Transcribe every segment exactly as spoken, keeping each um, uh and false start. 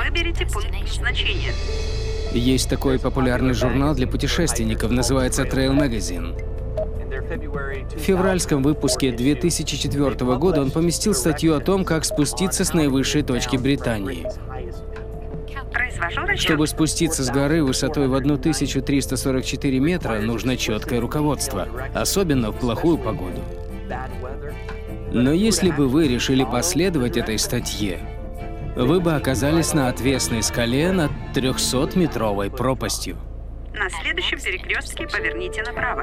Выберите пункт назначения. Есть такой популярный журнал для путешественников, называется Trail Magazine. В февральском выпуске две тысячи четвёртого года он поместил статью о том, как спуститься с наивысшей точки Британии. Произвожу расчет. Чтобы спуститься с горы высотой в тысячу триста сорок четыре метра, нужно четкое руководство, особенно в плохую погоду. Но если бы вы решили последовать этой статье, вы бы оказались на отвесной скале над трехсотметровой пропастью. На следующем перекрестке поверните направо.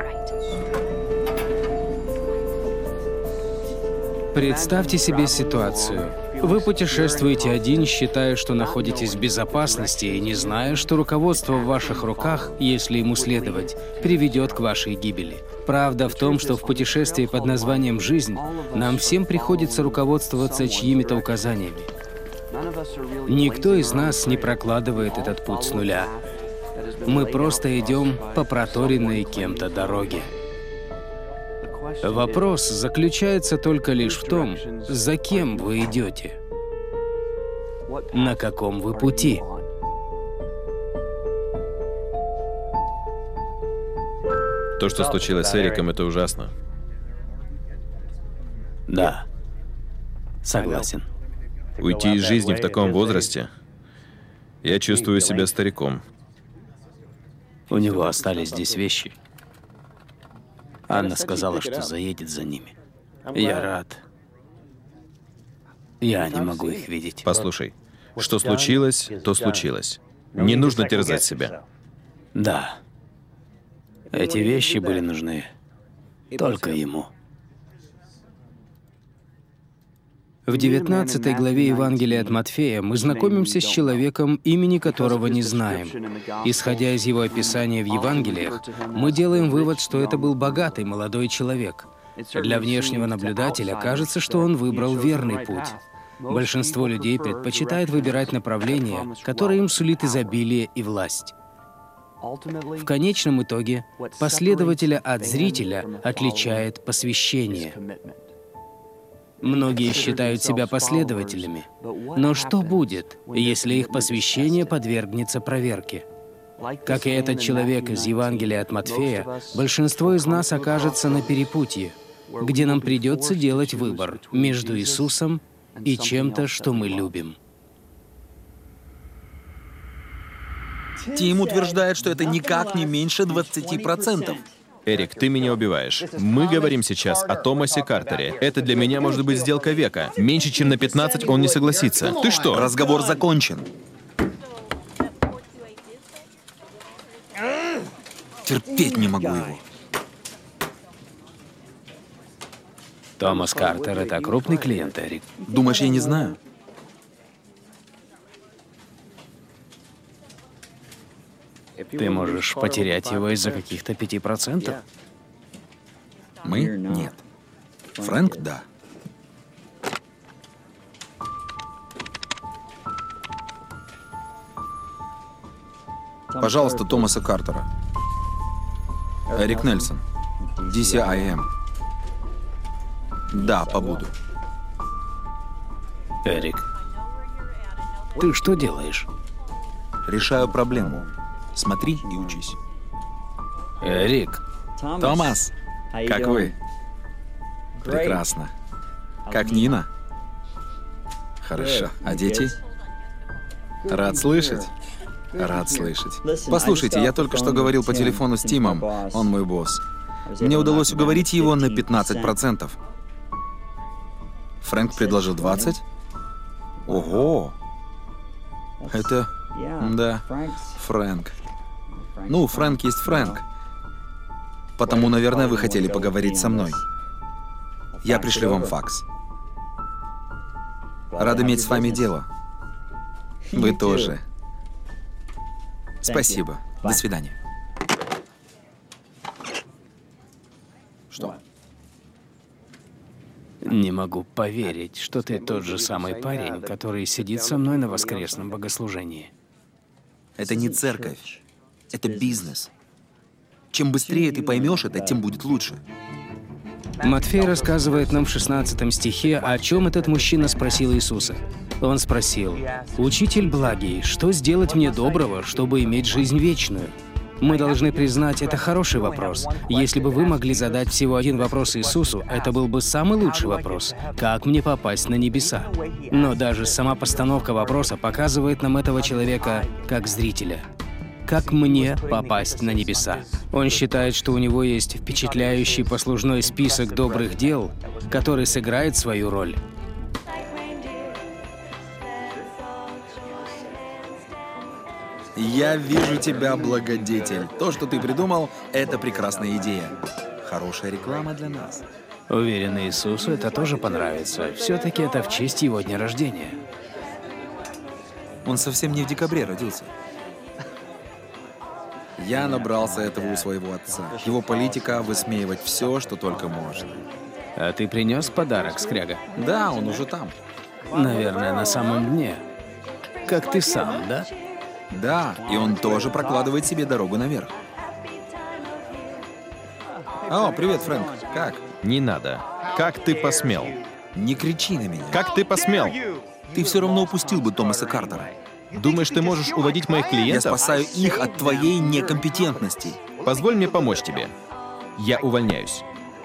Представьте себе ситуацию. Вы путешествуете один, считая, что находитесь в безопасности, и не зная, что руководство в ваших руках, если ему следовать, приведет к вашей гибели. Правда в том, что в путешествии под названием «Жизнь» нам всем приходится руководствоваться чьими-то указаниями. Никто из нас не прокладывает этот путь с нуля. Мы просто идем по проторенной кем-то дороге. Вопрос заключается только лишь в том, за кем вы идете, на каком вы пути. То, что случилось с Эриком, это ужасно. Да, согласен. Уйти из жизни в таком возрасте, я чувствую себя стариком. У него остались здесь вещи. Анна сказала, что заедет за ними. Я рад. Я не могу их видеть. Послушай, что случилось, то случилось. Не нужно терзать себя. Да. Эти вещи были нужны только ему. В девятнадцатой главе Евангелия от Матфея мы знакомимся с человеком, имени которого не знаем. Исходя из его описания в Евангелиях, мы делаем вывод, что это был богатый молодой человек. Для внешнего наблюдателя кажется, что он выбрал верный путь. Большинство людей предпочитает выбирать направление, которое им сулит изобилие и власть. В конечном итоге последователя от зрителя отличает посвящение. Многие считают себя последователями. Но что будет, если их посвящение подвергнется проверке? Как и этот человек из Евангелия от Матфея, большинство из нас окажется на перепутье, где нам придется делать выбор между Иисусом и чем-то, что мы любим. Тим утверждает, что это никак не меньше двадцати процентов. Эрик, ты меня убиваешь. Мы говорим сейчас о Томасе Картере. Это для меня может быть сделка века. Меньше чем на пятнадцать он не согласится. Ты что? Разговор закончен. Терпеть не могу его. Томас Картер — это крупный клиент, Эрик. Думаешь, я не знаю? Ты можешь потерять его из-за каких-то пяти процентов. Мы? Нет. Фрэнк? Да. Пожалуйста, Томаса Картера. Эрик Нельсон. ди си ай эм. Да, побуду. Эрик, ты что делаешь? Решаю проблему. Смотри и учись. Эрик, Томас, как вы? Прекрасно. Как Нина? Хорошо. А дети? Рад слышать? Рад слышать. Послушайте, я только что говорил по телефону с Тимом, он мой босс. Мне удалось уговорить его на пятнадцать процентов. Фрэнк предложил двадцать? Ого! Это... Да, Фрэнк. Ну, Фрэнк есть Фрэнк. Потому, наверное, вы хотели поговорить со мной. Я пришлю вам факс. Рад иметь с вами дело. Вы тоже. Спасибо. До свидания. Что? не могу поверить, что ты тот же самый парень, который сидит со мной на воскресном богослужении. Это не церковь, это бизнес. Чем быстрее ты поймешь это, тем будет лучше. Матфей рассказывает нам в шестнадцатом стихе, о чем этот мужчина спросил Иисуса. Он спросил: «Учитель благий, что сделать мне доброго, чтобы иметь жизнь вечную?» Мы должны признать, это хороший вопрос. Если бы вы могли задать всего один вопрос Иисусу, это был бы самый лучший вопрос. Как мне попасть на небеса? Но даже сама постановка вопроса показывает нам этого человека как зрителя. Как мне попасть на небеса? Он считает, что у него есть впечатляющий послужной список добрых дел, который сыграет свою роль. Я вижу тебя, благодетель. То, что ты придумал, это прекрасная идея. Хорошая реклама для нас. Уверен, Иисусу это тоже понравится. Все-таки это в честь его дня рождения. Он совсем не в декабре родился. Я набрался этого у своего отца. Его политика — высмеивать все, что только можно. А ты принес подарок, скряга? Да, он уже там. Наверное, на самом дне. Как ты сам, да? Да, и он тоже прокладывает себе дорогу наверх. О, привет, Фрэнк. Как? Не надо. Как ты посмел? Не кричи на меня. Как ты посмел? Ты все равно упустил бы Томаса Картера. Думаешь, ты можешь уводить моих Я клиентов? спасаю их от твоей некомпетентности. Позволь мне помочь тебе. Я увольняюсь.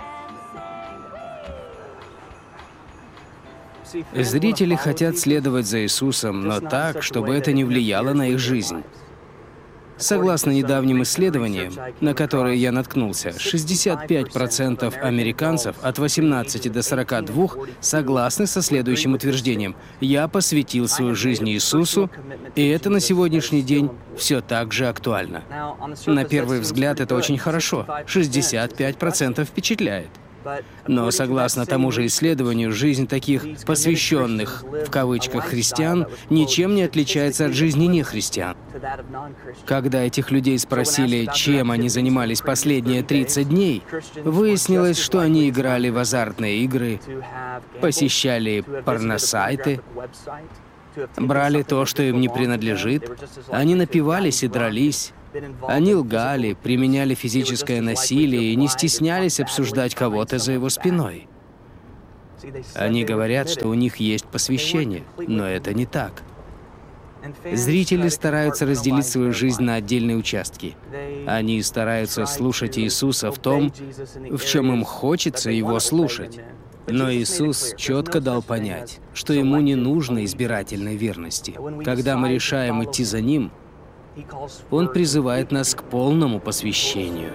Зрители хотят следовать за Иисусом, но так, чтобы это не влияло на их жизнь. Согласно недавним исследованиям, на которые я наткнулся, шестьдесят пять процентов американцев от восемнадцати до сорока двух согласны со следующим утверждением: «Я посвятил свою жизнь Иисусу», и это на сегодняшний день все так же актуально. На первый взгляд это очень хорошо. шестьдесят пять процентов впечатляет. Но согласно тому же исследованию, жизнь таких «посвященных» в кавычках христиан ничем не отличается от жизни нехристиан. Когда этих людей спросили, чем они занимались последние тридцать дней, выяснилось, что они играли в азартные игры, посещали порносайты, брали то, что им не принадлежит, они напивались и дрались. Они лгали, применяли физическое насилие и не стеснялись обсуждать кого-то за его спиной. Они говорят, что у них есть посвящение, но это не так. Зрители стараются разделить свою жизнь на отдельные участки. Они стараются слушать Иисуса в том, в чем им хочется его слушать. Но Иисус четко дал понять, что ему не нужно избирательной верности. Когда мы решаем идти за Ним, Он призывает нас к полному посвящению.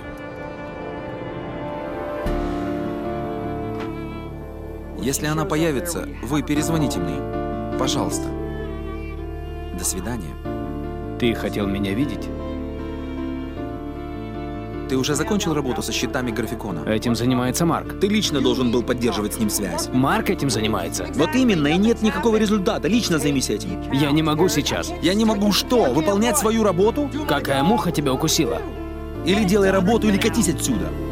Если она появится, вы перезвоните мне. Пожалуйста. До свидания. Ты хотел меня видеть? Ты уже закончил работу со счетами графикона? Этим занимается Марк. Ты лично должен был поддерживать с ним связь. Марк этим занимается. Вот именно, и нет никакого результата. Лично займись этим. Я не могу сейчас. Я не могу что? Выполнять свою работу? Какая муха тебя укусила? Или делай работу, или катись отсюда.